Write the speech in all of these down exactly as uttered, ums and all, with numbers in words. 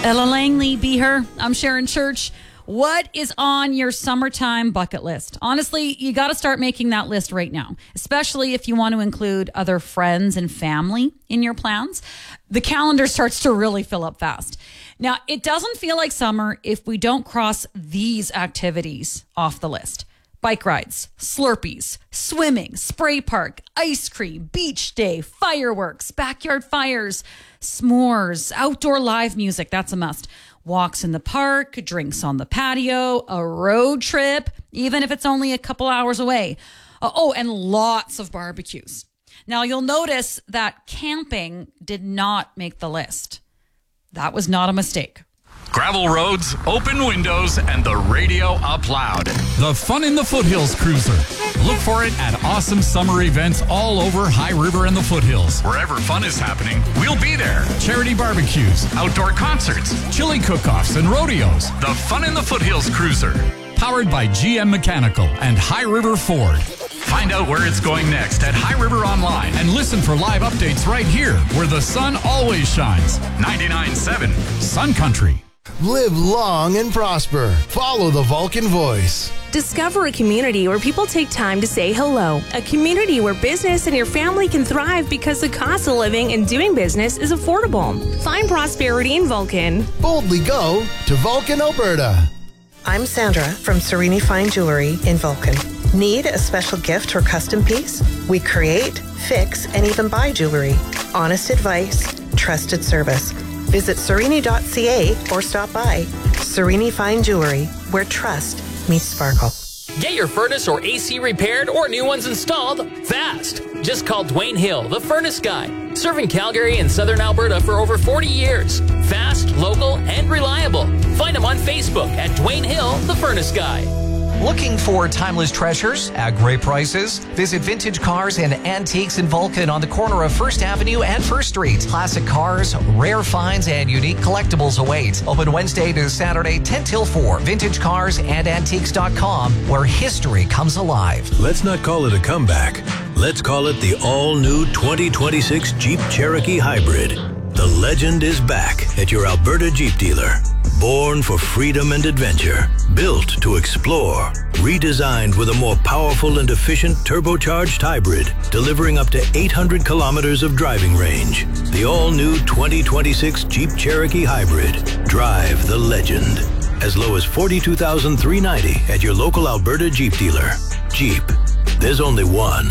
Ella Langley, be her. I'm Sharon Church. What is on your summertime bucket list? Honestly, you got to start making that list right now, especially if you want to include other friends and family in your plans. The calendar starts to really fill up fast. Now, it doesn't feel like summer if we don't cross these activities off the list. Bike rides, Slurpees, swimming, spray park, ice cream, beach day, fireworks, backyard fires, s'mores, outdoor live music. That's a must. Walks in the park, drinks on the patio, a road trip, even if it's only a couple hours away. Oh, and lots of barbecues. Now, you'll notice that camping did not make the list. That was not a mistake. Gravel roads, open windows, and the radio up loud. The Fun in the Foothills Cruiser. Look for it at awesome summer events all over High River and the Foothills. Wherever fun is happening, we'll be there. Charity barbecues, outdoor concerts, chili cook-offs, and rodeos. The Fun in the Foothills Cruiser. Powered by G M Mechanical and High River Ford. Find out where it's going next at High River Online and listen for live updates right here where the sun always shines. ninety-nine point seven Sun Country. Live long and prosper. Follow the Vulcan Voice. Discover a community where people take time to say hello. A community where business and your family can thrive because the cost of living and doing business is affordable. Find prosperity in Vulcan. Boldly go to Vulcan, Alberta. I'm Sandra from Serini Fine Jewelry in Vulcan. Need a special gift or custom piece? We create, fix, and even buy jewelry. Honest advice, trusted service. Visit serini dot c a or stop by. Serini Fine Jewelry, where trust meets sparkle. Get your furnace or A C repaired or new ones installed fast. Just call Dwayne Hill, the Furnace Guy. Serving Calgary and Southern Alberta for over forty years. Fast, local, and reliable. Find him on Facebook at Dwayne Hill, the Furnace Guy. Looking for timeless treasures at great prices? Visit Vintage Cars and Antiques in Vulcan on the corner of First Avenue and First Street. Classic cars, rare finds, and unique collectibles await. Open Wednesday to Saturday, ten till four. vintage cars and antiques dot com, where history comes alive. Let's not call it a comeback. Let's call it the all-new twenty twenty-six Jeep Cherokee Hybrid. The legend is back at your Alberta Jeep dealer. Born for freedom and adventure, built to explore, redesigned with a more powerful and efficient turbocharged hybrid, delivering up to eight hundred kilometers of driving range. The all-new twenty twenty-six Jeep Cherokee Hybrid. Drive the legend. As low as forty-two thousand three hundred ninety dollars at your local Alberta Jeep dealer. Jeep. There's only one.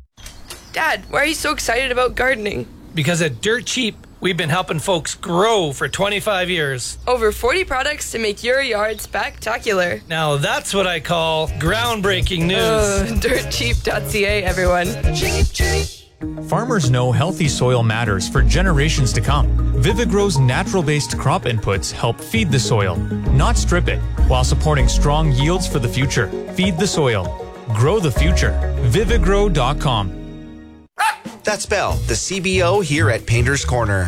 Dad, why are you so excited about gardening? Because at Dirt Cheap, we've been helping folks grow for twenty-five years. Over forty products to make your yard spectacular. Now that's what I call groundbreaking news. Uh, dirt cheap dot c a, everyone. Cheap, cheap. Farmers know healthy soil matters for generations to come. Vivigrow's natural-based crop inputs help feed the soil, not strip it, while supporting strong yields for the future. Feed the soil. Grow the future. Vivigrow dot com. That's Belle, the C B O here at Painter's Corner.